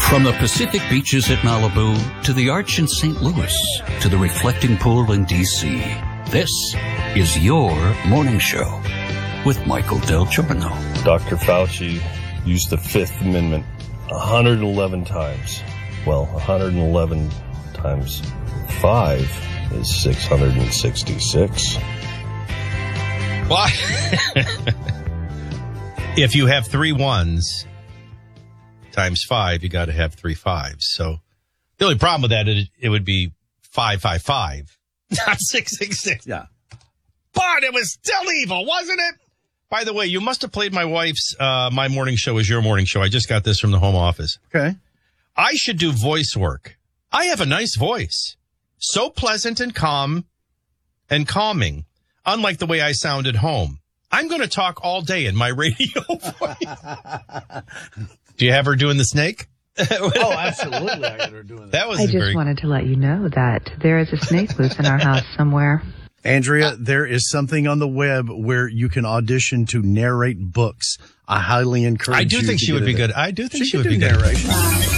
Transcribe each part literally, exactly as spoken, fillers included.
From the Pacific beaches at Malibu to the Arch in Saint Louis to the reflecting pool in D C, this is your morning show with Michael Del Giorno. Doctor Fauci used the Fifth Amendment one hundred eleven times. Well, one hundred eleven times five is six hundred sixty-six. Why? If you have three ones times five, you got to have three fives. So the only problem with that is it would be five five five, not six six six. Yeah, but it was still evil, wasn't it? By the way, you must have played my wife's uh, My Morning Show as your morning show. I just got this from the home office. Okay, I should do voice work. I have a nice voice, so pleasant and calm and calming, unlike the way I sound at home. I'm going to talk all day in my radio voice. Do you have her doing the snake? Oh, absolutely. I got her doing that. That was I just very... wanted to let you know that there is a snake loose in our house somewhere. Andrea, there is something on the web where you can audition to narrate books. I highly encourage you. I do you think to she would be it. good. I do think she, she would do be good. Narration.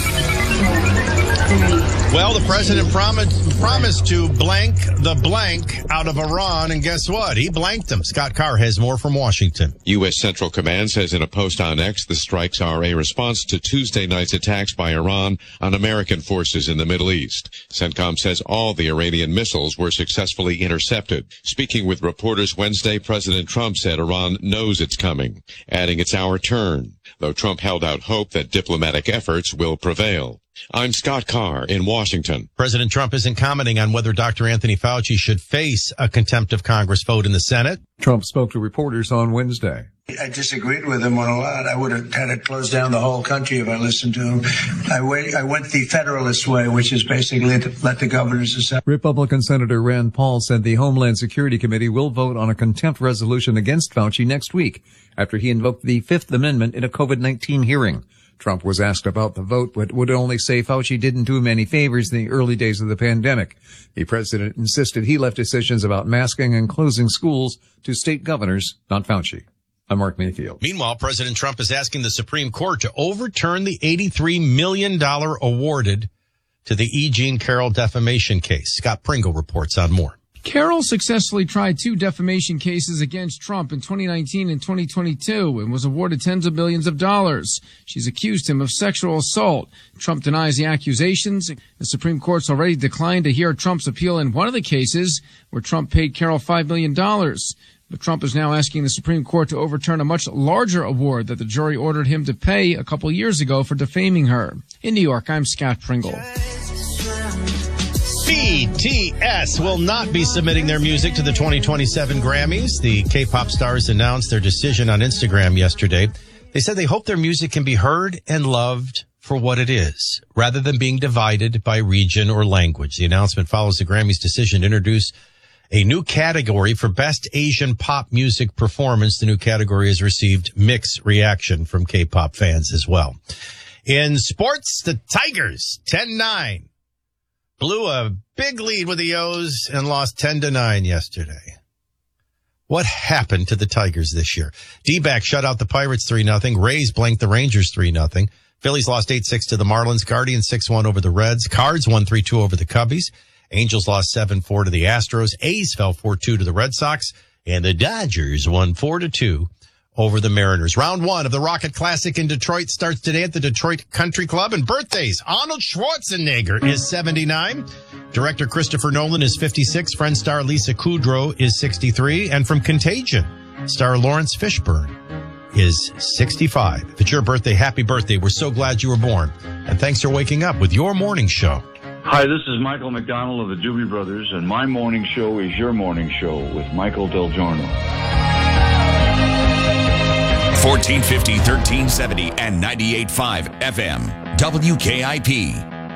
Well, the president promised promised to blank the blank out of Iran, and guess what? He blanked them. Scott Carr has more from Washington. U S. Central Command says in a post on X the strikes are a response to Tuesday night's attacks by Iran on American forces in the Middle East. CENTCOM says all the Iranian missiles were successfully intercepted. Speaking with reporters Wednesday, President Trump said Iran knows it's coming, adding it's our turn, though Trump held out hope that diplomatic efforts will prevail. I'm Scott Carr in Washington. President Trump isn't commenting on whether Doctor Anthony Fauci should face a contempt of Congress vote in the Senate. Trump spoke to reporters on Wednesday. I disagreed with him on a lot. I would have had to close down the whole country if I listened to him. I went, I went the Federalist way, which is basically to let the governors decide. Republican Senator Rand Paul said the Homeland Security Committee will vote on a contempt resolution against Fauci next week after he invoked the Fifth Amendment in a COVID nineteen hearing. Trump was asked about the vote, but would only say Fauci didn't do him any favors in the early days of the pandemic. The president insisted he left decisions about masking and closing schools to state governors, not Fauci. I'm Mark Mayfield. Meanwhile, President Trump is asking the Supreme Court to overturn the eighty-three million dollars awarded to the E. Jean Carroll defamation case. Scott Pringle reports on more. Carroll successfully tried two defamation cases against Trump in twenty nineteen and twenty twenty-two and was awarded tens of billions of dollars. She's accused him of sexual assault. Trump denies the accusations. The Supreme Court's already declined to hear Trump's appeal in one of the cases where Trump paid Carroll five million dollars. But Trump is now asking the Supreme Court to overturn a much larger award that the jury ordered him to pay a couple years ago for defaming her. In New York, I'm Scott Pringle. B T S will not be submitting their music to the twenty twenty-seven Grammys. The K-pop stars announced their decision on Instagram yesterday. They said they hope their music can be heard and loved for what it is, rather than being divided by region or language. The announcement follows the Grammys' decision to introduce a new category for Best Asian Pop Music Performance. The new category has received mixed reaction from K-pop fans as well. In sports, the Tigers, ten nine. Blew a big lead with the O's and lost ten to nine yesterday. What happened to the Tigers this year? D-backs shut out the Pirates three nothing. Rays blanked the Rangers three nothing. Phillies lost eight six to the Marlins. Guardians six one over the Reds. Cards won three two over the Cubbies. Angels lost seven four to the Astros. A's fell four two to the Red Sox. And the Dodgers won four to two over the Mariners. Round one of the Rocket Classic in Detroit starts today at the Detroit Country Club. And birthdays, Arnold Schwarzenegger is seventy-nine. Director Christopher Nolan is fifty-six. Friend star Lisa Kudrow is sixty-three. And from Contagion, star Lawrence Fishburne is sixty-five. If it's your birthday, happy birthday. We're so glad you were born. And thanks for waking up with your morning show. Hi, this is Michael McDonald of the Doobie Brothers, and my morning show is your morning show with Michael Del Giorno. fourteen fifty, thirteen seventy, and ninety-eight point five F M. W K I P.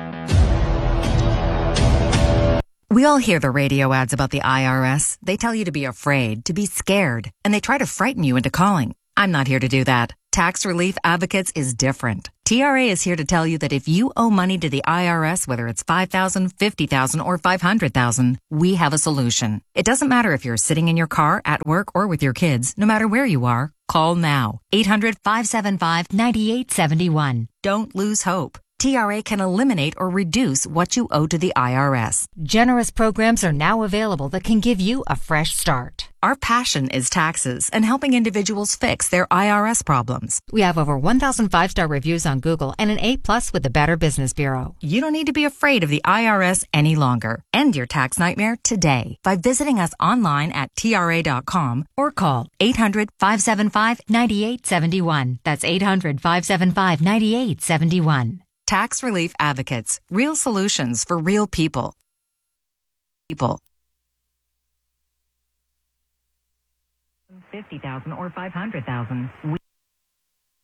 We all hear the radio ads about the I R S. They tell you to be afraid, to be scared, and they try to frighten you into calling. I'm not here to do that. Tax Relief Advocates is different. T R A is here to tell you that if you owe money to the I R S, whether it's five thousand dollars, fifty thousand dollars, or five hundred thousand dollars, we have a solution. It doesn't matter if you're sitting in your car, at work, or with your kids. No matter where you are, call now. eight hundred, five seven five, nine eight seven one. Don't lose hope. T R A can eliminate or reduce what you owe to the I R S. Generous programs are now available that can give you a fresh start. Our passion is taxes and helping individuals fix their I R S problems. We have over one thousand five-star reviews on Google and an A plus with the Better Business Bureau. You don't need to be afraid of the I R S any longer. End your tax nightmare today by visiting us online at T R A dot com or call eight hundred, five seven five, nine eight seven one. That's eight hundred, five seven five, nine eight seven one. Tax Relief Advocates. Real solutions for real people. People. fifty thousand or five hundred thousand.